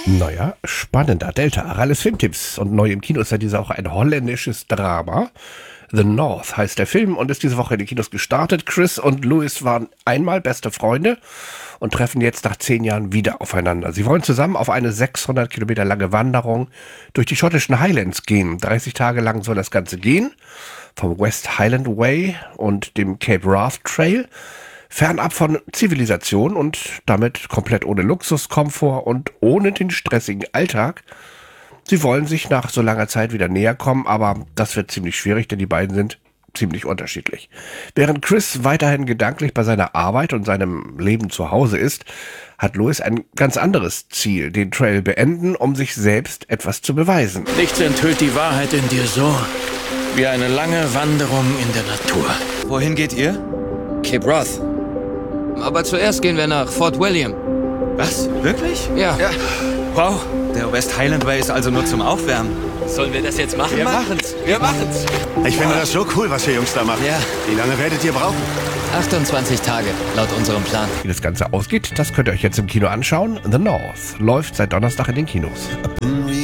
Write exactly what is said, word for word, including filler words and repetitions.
Naja, spannender Delta. Arales Filmtipps. Und neu im Kino ist ja diese Woche ein holländisches Drama. The North heißt der Film und ist diese Woche in den Kinos gestartet. Chris und Louis waren einmal beste Freunde und treffen jetzt nach zehn Jahren wieder aufeinander. Sie wollen zusammen auf eine sechshundert Kilometer lange Wanderung durch die schottischen Highlands gehen. dreißig Tage lang soll das Ganze gehen. Vom West Highland Way und dem Cape Wrath Trail. Fernab von Zivilisation und damit komplett ohne Luxuskomfort und ohne den stressigen Alltag. Sie wollen sich nach so langer Zeit wieder näher kommen, aber das wird ziemlich schwierig, denn die beiden sind ziemlich unterschiedlich. Während Chris weiterhin gedanklich bei seiner Arbeit und seinem Leben zu Hause ist, hat Louis ein ganz anderes Ziel, den Trail beenden, um sich selbst etwas zu beweisen. Nichts enthüllt die Wahrheit in dir so wie eine lange Wanderung in der Natur. Wohin geht ihr? Cape Wrath. Aber zuerst gehen wir nach Fort William. Was? Wirklich? Ja. ja. Wow, der West Highland Way ist also nur zum Aufwärmen. Sollen wir das jetzt machen? Wir machen's. Wir machen's. Ich finde das so cool, was ihr Jungs da macht. Ja. Wie lange werdet ihr brauchen? achtundzwanzig Tage, laut unserem Plan. Wie das Ganze ausgeht, das könnt ihr euch jetzt im Kino anschauen. The North läuft seit Donnerstag in den Kinos.